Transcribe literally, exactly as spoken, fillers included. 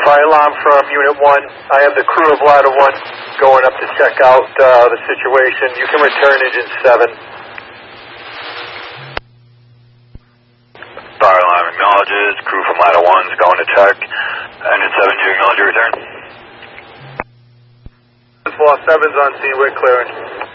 Fire alarm from Unit one. I have the crew of Ladder one going up to check out uh, the situation. You can return Engine seven. Fire alarm acknowledges. Crew from Ladder one's going to check. Engine seven, do you acknowledge your return? Floor seven's on scene. We're clearing.